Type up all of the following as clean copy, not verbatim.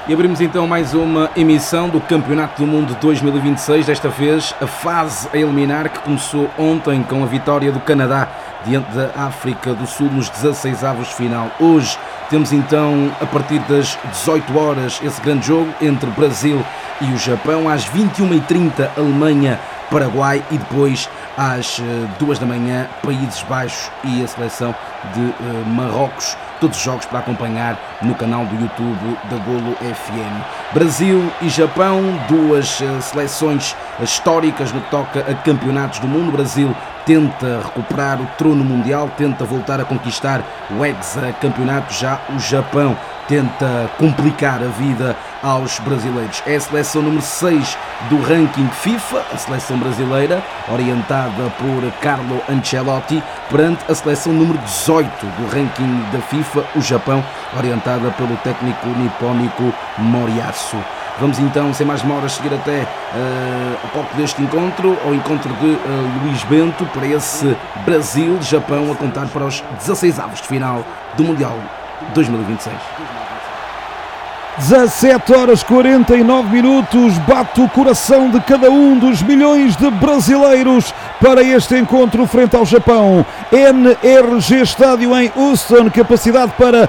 E abrimos então mais uma emissão do Campeonato do Mundo 2026, desta vez a fase a eliminar que começou ontem com a vitória do Canadá diante da África do Sul nos 16avos de final. Hoje temos então, a partir das 18 horas, esse grande jogo entre Brasil e o Japão, às 21h30 Alemanha, Paraguai e depois às 2 da manhã Países Baixos e a seleção de Marrocos. Todos os jogos para acompanhar no canal do YouTube da Golo FM. Brasil e Japão, duas seleções históricas no que toca a campeonatos do mundo. O Brasil tenta recuperar o trono mundial, tenta voltar a conquistar o hexacampeonato. Já o Japão tenta complicar a vida aos brasileiros. É a seleção número 6 do ranking FIFA, a seleção brasileira, orientada por Carlo Ancelotti, perante a seleção número 18 do ranking da FIFA, o Japão, orientada pelo técnico nipónico Moriyasu. Vamos então, sem mais demoras, seguir até ao palco deste encontro, ao encontro de Luís Bento, para esse Brasil-Japão a contar para os 16avos de final do Mundial 2026. 17h49, bate o coração de cada um dos milhões de brasileiros para este encontro frente ao Japão. NRG Estádio em Houston, capacidade para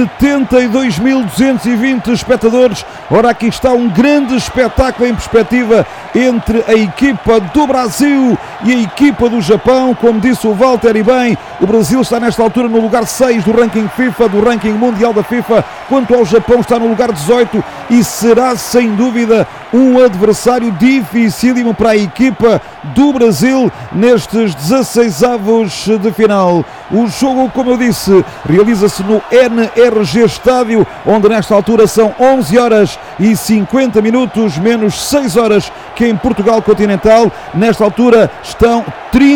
72.220 espectadores. Ora, aqui está um grande espetáculo em perspectiva entre a equipa do Brasil e a equipa do Japão. Como disse o Walter e bem, o Brasil está nesta altura no lugar 6 do ranking FIFA, do ranking mundial da FIFA, quanto ao Japão está no lugar 18 e será sem dúvida um adversário dificílimo para a equipa do Brasil nestes 16avos de final. O jogo, como eu disse, realiza-se no NRG Estádio, onde nesta altura são 11h50 menos 6 horas que em Portugal continental. Nesta altura estão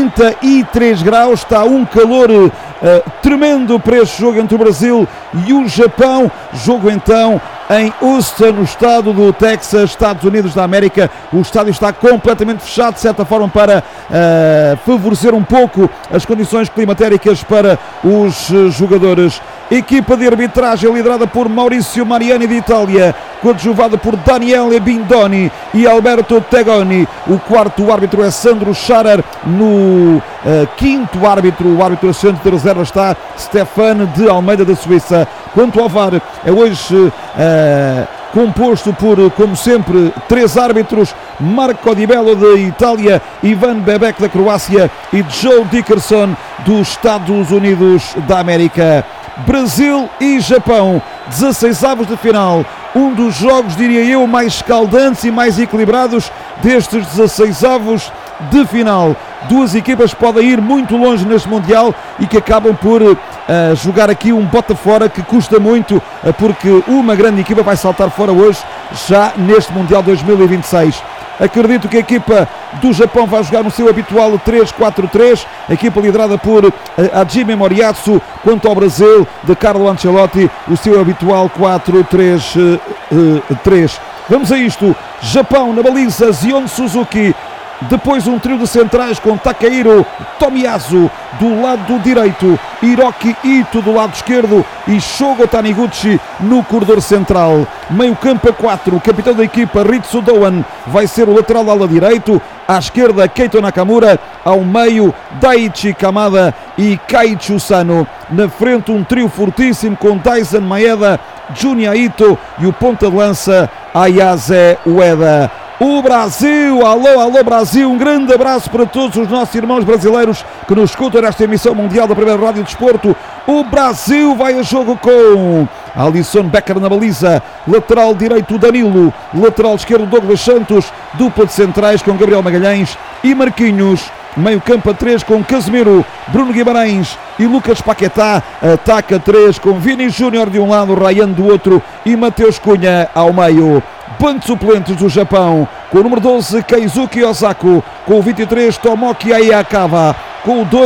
33 graus, está um calor tremendo para este jogo entre o Brasil e o Japão. Jogo então em Houston, no estado do Texas, Estados Unidos da América. O estádio está completamente fechado, de certa forma, para favorecer um pouco as condições climatéricas para os jogadores. Equipa de arbitragem liderada por Maurizio Mariani de Itália, coadjuvada por Daniele Bindoni e Alberto Tegoni. O quarto árbitro é Sandro Scharer. No quinto árbitro, o árbitro assistente de reserva, está Stefan de Almeida da Suíça. Quanto ao VAR, é hoje composto por, como sempre, 3 árbitros: Marco Di Bello de Itália, Ivan Bebek da Croácia e Joe Dickerson dos Estados Unidos da América. Brasil e Japão, 16avos de final, um dos jogos, diria eu, mais escaldantes e mais equilibrados destes 16avos de final. Duas equipas podem ir muito longe neste Mundial e que acabam por jogar aqui um bota fora que custa muito, porque uma grande equipa vai saltar fora hoje, já neste Mundial 2026. Acredito que a equipa do Japão vai jogar no seu habitual 3-4-3, a equipa liderada por Hajime Moriyasu. Quanto ao Brasil, de Carlo Ancelotti, o seu habitual 4-3-3. Vamos a isto. Japão na baliza, Zion Suzuki. Depois um trio de centrais com Takehiro Tomiyasu do lado direito, Hiroki Ito do lado esquerdo e Shogo Taniguchi no corredor central. Meio campo a 4, o capitão da equipa Ritsu Doan vai ser o lateral ala direito. À esquerda, Keito Nakamura. Ao meio, Daichi Kamada e Kaiichi Sano. Na frente, um trio fortíssimo com Daisen Maeda, Junya Ito e o ponta de lança Ayase Ueda. O Brasil, alô Brasil, um grande abraço para todos os nossos irmãos brasileiros que nos escutam nesta emissão mundial da primeira Rádio Desporto. O Brasil vai a jogo com Alisson Becker na baliza, lateral direito Danilo, lateral esquerdo Douglas Santos, dupla de centrais com Gabriel Magalhães e Marquinhos. Meio campo a 3 com Casemiro, Bruno Guimarães e Lucas Paquetá. Ataca 3 com Vini Júnior de um lado, Ryan do outro e Mateus Cunha ao meio. Banco de suplentes do Japão, com o número 12 Keizuki Osako, com o 23 Tomoki Ayakawa, com o 2